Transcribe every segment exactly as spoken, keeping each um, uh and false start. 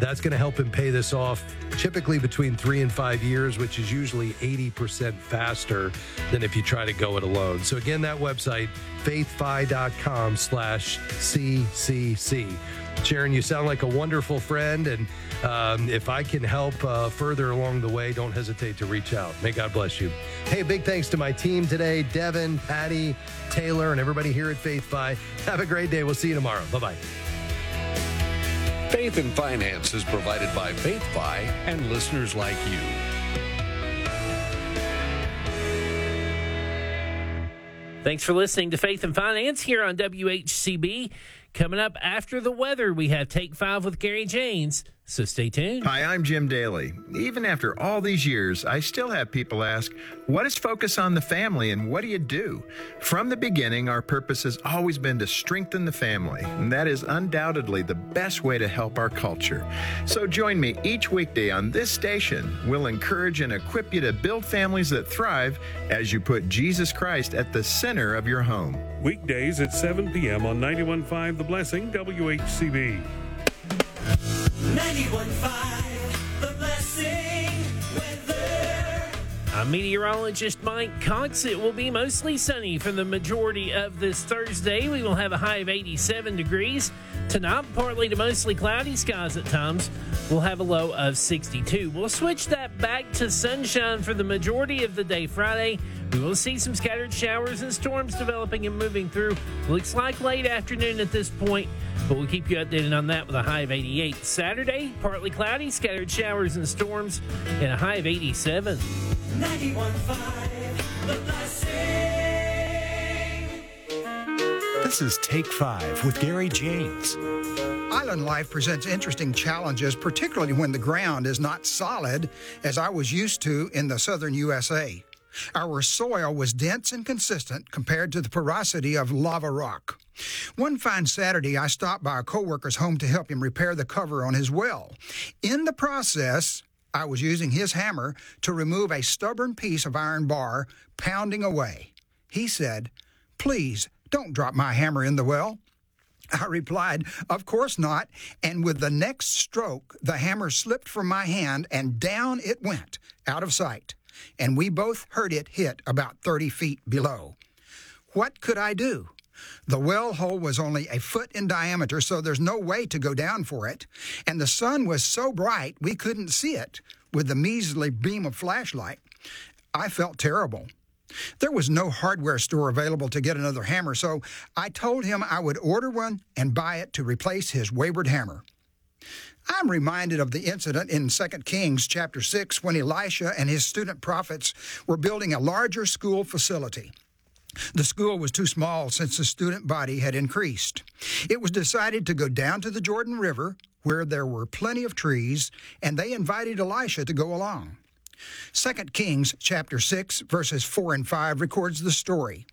That's going to help him pay this off typically between three and five years, which is usually eighty percent faster than if you try to go it alone. So again, that website, faithfi.com slash CCC. Sharon, you sound like a wonderful friend, and um, if I can help uh, further along the way, don't hesitate to reach out. May God bless you. Hey, big thanks to my team today, Devin, Patty, Taylor, and everybody here at FaithFi. Have a great day. We'll see you tomorrow. Bye-bye. Faith and Finance is provided by FaithFi and listeners like you. Thanks for listening to Faith and Finance here on W H C B. Coming up after the weather, we have Take Five with Gary Janes, so stay tuned. Hi, I'm Jim Daly. Even after all these years, I still have people ask, what is Focus on the Family and what do you do? From the beginning, our purpose has always been to strengthen the family, and that is undoubtedly the best way to help our culture. So join me each weekday on this station. We'll encourage and equip you to build families that thrive as you put Jesus Christ at the center of your home. Weekdays at seven p.m. on ninety-one point five The Blessing, W H C B. ninety-one point five The Blessing weather. I'm meteorologist Mike Cox. It will be mostly sunny for the majority of this Thursday. We will have a high of eighty-seven degrees. Tonight, partly to mostly cloudy skies at times. We'll have a low of sixty-two. We'll switch that back to sunshine for the majority of the day Friday. We will see some scattered showers and storms developing and moving through. Looks like late afternoon at this point, but we'll keep you updated on that with a high of eighty-eight. Saturday, partly cloudy, scattered showers and storms, and a high of eighty-seven. ninety-one point five The Blessing. This is Take Five with Gary Janes. Island life presents interesting challenges, particularly when the ground is not solid, as I was used to in the southern U S A. Our soil was dense and consistent compared to the porosity of lava rock. One fine Saturday, I stopped by a coworker's home to help him repair the cover on his well. In the process, I was using his hammer to remove a stubborn piece of iron bar, pounding away. He said, "Please, don't drop my hammer in the well." I replied, "Of course not," and with the next stroke, the hammer slipped from my hand and down it went, out of sight, and we both heard it hit about thirty feet below. What could I do? The well hole was only a foot in diameter, so there's no way to go down for it, and the sun was so bright we couldn't see it with the measly beam of flashlight. I felt terrible. There was no hardware store available to get another hammer, so I told him I would order one and buy it to replace his wayward hammer. I'm reminded of the incident in Second Kings chapter six when Elisha and his student prophets were building a larger school facility. The school was too small since the student body had increased. It was decided to go down to the Jordan River, where there were plenty of trees, and they invited Elisha to go along. Second Kings chapter six, verses four and five records the story.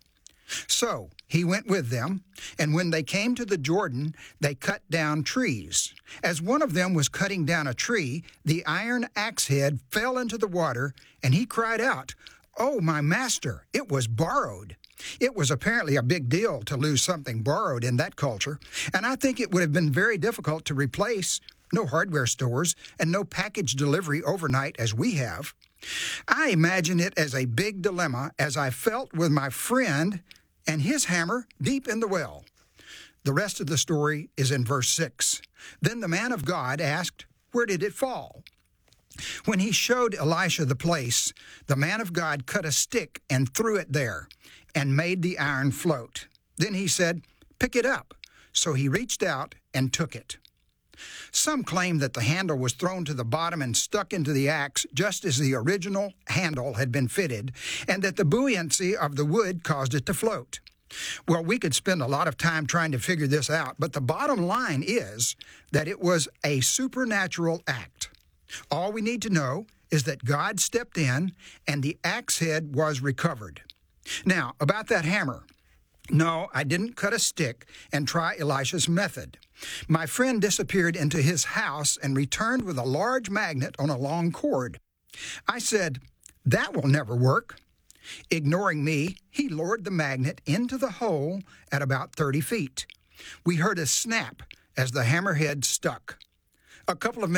So he went with them, and when they came to the Jordan, they cut down trees. As one of them was cutting down a tree, the iron axe head fell into the water, and he cried out, "Oh, my master, it was borrowed." It was apparently a big deal to lose something borrowed in that culture, and I think it would have been very difficult to replace. No hardware stores and no package delivery overnight as we have. I imagine it as a big dilemma as I felt with my friend and his hammer deep in the well. The rest of the story is in verse six. Then the man of God asked, "Where did it fall?" When he showed Elisha the place, the man of God cut a stick and threw it there and made the iron float. Then he said, "Pick it up." So he reached out and took it. Some claim that the handle was thrown to the bottom and stuck into the axe just as the original handle had been fitted, and that the buoyancy of the wood caused it to float. Well, we could spend a lot of time trying to figure this out, but the bottom line is that it was a supernatural act. All we need to know is that God stepped in and the axe head was recovered. Now, about that hammer. No, I didn't cut a stick and try Elisha's method. My friend disappeared into his house and returned with a large magnet on a long cord. I said, "That will never work." Ignoring me, he lowered the magnet into the hole at about thirty feet. We heard a snap as the hammerhead stuck. A couple of minutes